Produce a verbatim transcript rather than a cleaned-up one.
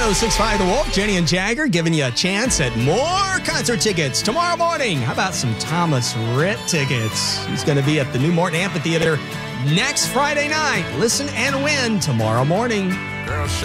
oh six point five The Wolf, Jenny and Jagger, giving you a chance at more concert tickets tomorrow morning. How about some Thomas Rhett tickets? He's going to be at the New Morton Amphitheater next Friday night. Listen and win tomorrow morning. Girl,